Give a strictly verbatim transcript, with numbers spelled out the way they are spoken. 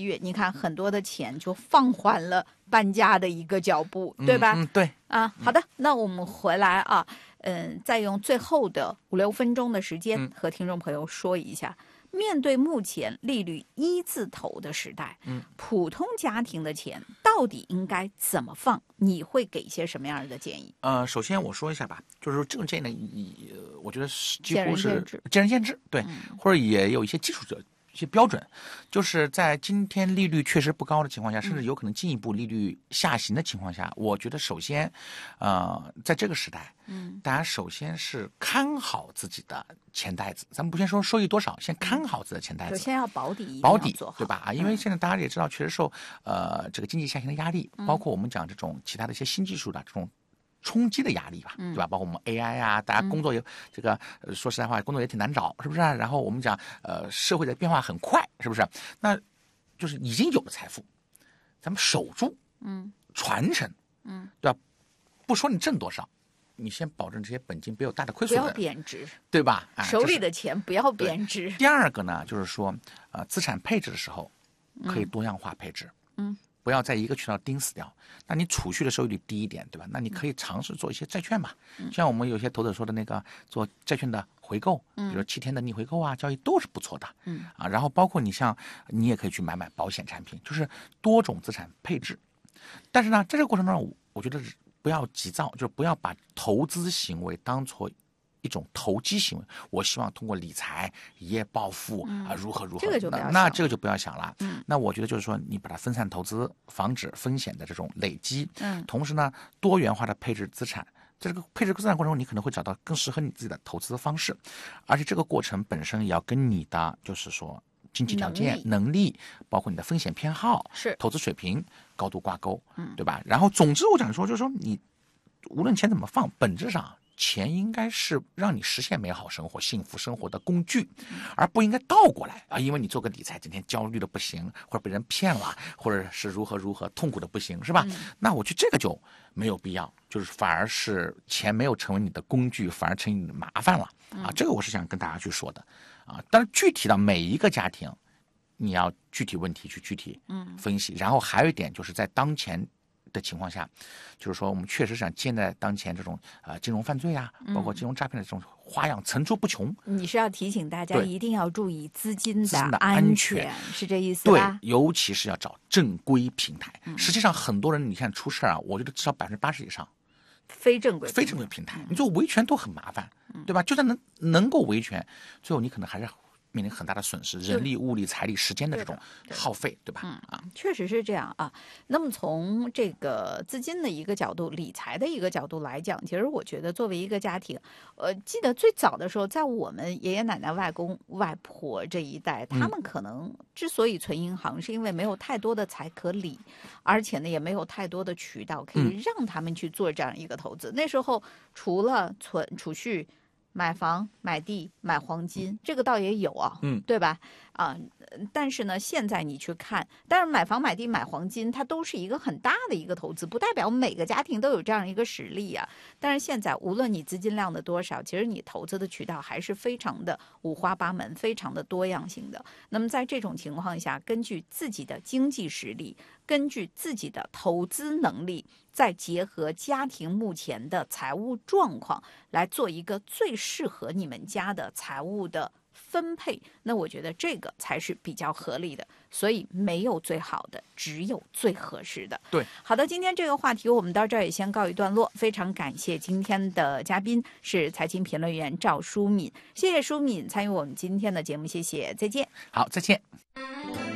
月，你看很多的钱就放缓了搬家的一个脚步，对吧？ 嗯，嗯对啊，好的，那我们回来啊，嗯，再用最后的五六分钟的时间嗯和听众朋友说一下。面对目前利率一字头的时代， 嗯， 普通家庭的钱到底应该怎么放？你会给一些什么样的建议？ 呃，首先我说一下吧，就是说这个建议呢，以呃我觉得是几见仁乎是见智见仁见智，对， 嗯或者也有一些基础的一些标准，就是在今天利率确实不高的情况下，甚至有可能进一步利率下行的情况下，我觉得首先，呃，在这个时代， 嗯， 大家首先是看好自己的钱袋子，咱们不先说收益多少，先看好自己的钱袋子。 首先要保底一定保底要做好， 对吧？啊，因为现在大家也知道，确实受呃这个经济下行的压力，包括我们讲这种其他的一些新技术的这种冲击的压力吧，对吧？包括我们 A I 啊，大家工作也、这个、呃、说实在话，工作也挺难找，是不是、啊？然后我们讲呃社会的变化很快，是不是？那就是已经有的财富，咱们守住， 嗯， 传承， 嗯， 对吧？不说你挣多少，你先保证这些本金不要有大的亏损， 不要贬值， 对吧？啊、 手里这的钱不要贬值。 第二个呢，就是说，呃，资产配置的时候可以多样化配置， 嗯， 不要在一个渠道盯死掉。那你储蓄的收益率低一点，对吧？那你可以尝试做一些债券嘛， 嗯、 像我们有些投资者说的那个做债券的回购，比如说七天的逆回购啊，交易都是不错的， 嗯啊，然后包括你像你也可以去买买保险产品，就是多种资产配置。但是呢，在这个过程中，我我觉得不要急躁，就是不要把投资行为当做一种投机行为。我希望通过理财一夜暴富、嗯、啊，如何如何， 这个就不要想那那这个就不要想了。 嗯， 那我觉得就是说，你把它分散投资，防止风险的这种累积。 嗯， 同时呢，多元化的配置资产。在这个配置资产过程中，你可能会找到更适合你自己的投资方式，而且这个过程本身也要跟你的就是说经济条件、能力, 能力，包括你的风险偏好、 是投资水平高度挂钩， 嗯， 对吧？然后，总之我想说，就是说你无论钱怎么放，本质上钱应该是让你实现美好生活、幸福生活的工具，而不应该倒过来啊！因为你做个理财，整天焦虑的不行，或者被人骗了，或者是如何如何痛苦的不行，是吧？嗯、那我觉得这个就没有必要，就是反而是钱没有成为你的工具，反而成为你的麻烦了啊！这个我是想跟大家去说的啊。但是具体到每一个家庭，你要具体问题去具体分析。然后还有一点就是在当前的情况下，就是说我们确实想现在当前这种呃金融犯罪啊，包括金融诈骗的这种花样层出不穷。 你是要提醒大家一定要注意资金的安全， 安全是这意思吧？ 对，尤其是要找正规平台。嗯、实际上很多人你看出事啊，我觉得至少百分之八十以上非正规非正规平台，你做维权都很麻烦，嗯、对吧？就算能能够维权，最后你可能还是面临很大的损失，人力、物力、财力、时间的这种耗费， 对, 对吧？ 嗯啊，确实是这样啊。那么从这个资金的一个角度、理财的一个角度来讲，其实我觉得作为一个家庭，呃，记得最早的时候，在我们爷爷奶奶、外公外婆这一代，他们可能之所以存银行，是因为没有太多的财可理，而且呢，也没有太多的渠道可以让他们去做这样一个投资。嗯、那时候除了存储蓄。买房、买地、买黄金，这个倒也有啊， 嗯， 对吧？啊、呃，但是呢，现在你去看，但是买房、买地、买黄金，它都是一个很大的一个投资，不代表每个家庭都有这样一个实力啊。但是现在，无论你资金量的多少，其实你投资的渠道还是非常的五花八门、非常的多样性的。那么在这种情况下，根据自己的经济实力，根据自己的投资能力，再结合家庭目前的财务状况，来做一个最适合你们家的财务的分配，那我觉得这个才是比较合理的。所以没有最好的，只有最合适的。 对， 好的，今天这个话题我们到这儿也先告一段落。非常感谢今天的嘉宾是财经评论员赵淑敏，谢谢淑敏参与我们今天的节目，谢谢，再见。 好，再见。